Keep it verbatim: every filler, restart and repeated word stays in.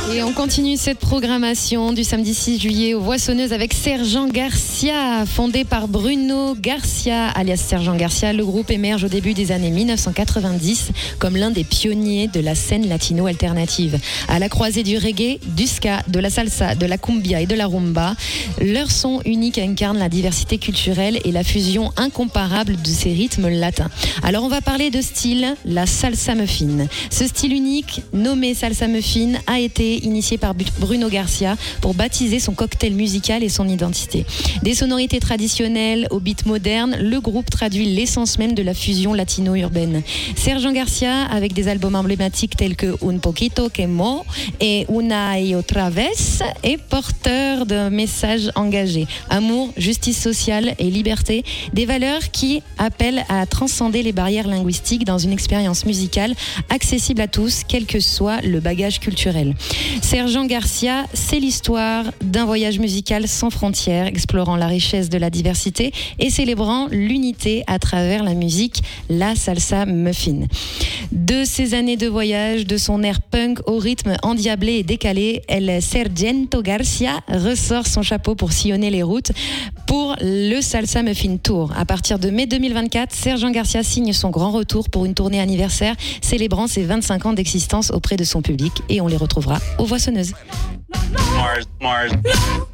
Et on continue cette programmation du samedi six juillet aux Voissonneuses avec Sergent Garcia. Fondé par Bruno Garcia, alias Sergent Garcia, le groupe émerge au début des années mille neuf cent quatre-vingt-dix comme l'un des pionniers de la scène latino-alternative. À la croisée du reggae, du ska, de la salsa, de la cumbia et de la rumba, leur son unique incarne la diversité culturelle et la fusion incomparable de ces rythmes latins. Alors on va parler de style, la salsa muffin. Ce style unique, nommé salsa muffin, a été initié par Bruno Garcia pour baptiser son cocktail musical et son identité. Des sonorités traditionnelles au beat moderne, le groupe traduit l'essence même de la fusion latino-urbaine. Sergent Garcia, avec des albums emblématiques tels que Un Poquito Quemo et Una y Otra Vez, est porteur d'un message engagé. Amour, justice sociale et liberté, des valeurs qui appellent à transcender les barrières linguistiques dans une expérience musicale accessible à tous, quel que soit le bagage culturel. Sergent Garcia, c'est l'histoire d'un voyage musical sans frontières, explorant la richesse de la diversité et célébrant l'unité à travers la musique, la salsa muffin. De ses années de voyage, de son air punk au rythme endiablé et décalé, El Sergento Garcia ressort son chapeau pour sillonner les routes pour le Salsa Muffin Tour. À partir de mai deux mille vingt-quatre, Sergent Garcia signe son grand retour pour une tournée anniversaire célébrant ses vingt-cinq ans d'existence auprès de son public et on les retrouvera aux Voissonneuses. Mars, Mars.